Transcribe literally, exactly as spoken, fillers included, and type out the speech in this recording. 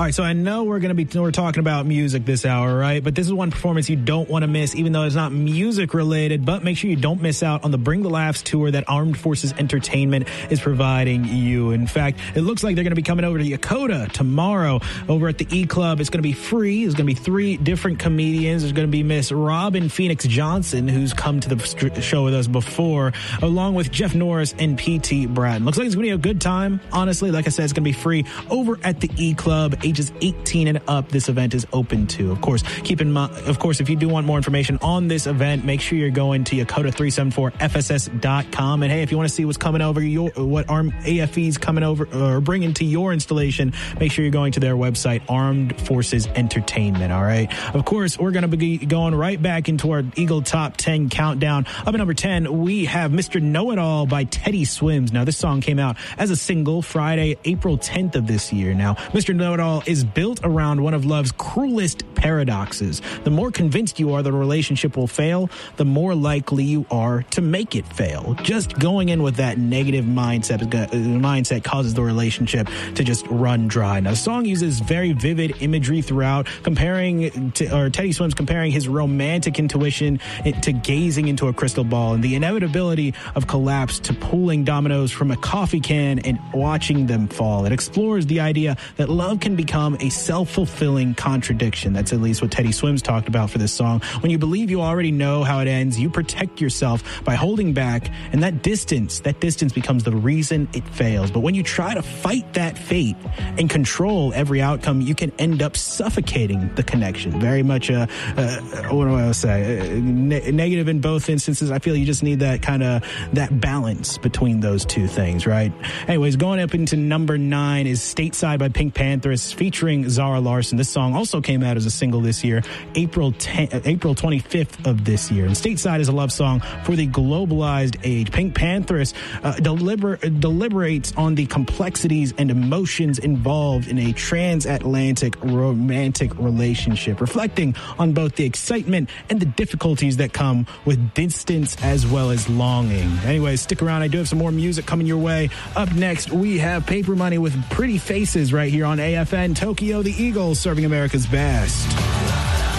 All right, so I know we're going to be we're talking about music this hour, right? But this is one performance you don't want to miss, even though it's not music related. But make sure you don't miss out on the Bring the Laughs tour that Armed Forces Entertainment is providing you. In fact, it looks like they're going to be coming over to Yokota tomorrow over at the E Club. It's going to be free. There's going to be three different comedians. There's going to be Miss Robin Phoenix Johnson, who's come to the show with us before, along with Jeff Norris and P T Bratton. Looks like it's going to be a good time. Honestly, like I said, it's going to be free over at the E Club. Ages eighteen and up, this event is open to. Of course, keep in mind, of course, if you do want more information on this event, make sure you're going to Yokota three seventy-four F S S dot com. And hey, if you want to see what's coming over, your what Arm A F E's coming over or bringing to your installation, make sure you're going to their website, Armed Forces Entertainment. All right. Of course, we're going to be going right back into our Eagle Top ten countdown. Up at number ten, we have Mister Know-It-All by Teddy Swims. Now, this song came out as a single Friday, April tenth of this year. Now, Mister Know-It-All is built around one of love's cruelest paradoxes. The more convinced you are that a relationship will fail, the more likely you are to make it fail. Just going in with that negative mindset mindset causes the relationship to just run dry. Now, the song uses very vivid imagery throughout, comparing to, or Teddy Swims comparing his romantic intuition to gazing into a crystal ball and the inevitability of collapse to pulling dominoes from a coffee can and watching them fall. It explores the idea that love can become a self-fulfilling contradiction. That's at least what Teddy Swims talked about for this song. When you believe you already know how it ends, you protect yourself by holding back, and that distance, that distance becomes the reason it fails. But when you try to fight that fate and control every outcome, you can end up suffocating the connection. Very much a, uh, what do I say, uh, ne- negative in both instances. I feel you just need that kind of, that balance between those two things, right? Anyways, going up into number nine is Stateside by Pink Panthers featuring Zara Larsson. This song also came out as a single this year, April tenth, April twenty-fifth of this year. And Stateside is a love song for the globalized age. Pink Panthers uh, deliber- deliberates on the complexities and emotions involved in a transatlantic romantic relationship, reflecting on both the excitement and the difficulties that come with distance as well as longing. Anyways, stick around. I do have some more music coming your way. Up next, we have Paper Money with Pretty Faces right here on A F N. Tokyo, the Eagles, serving America's best.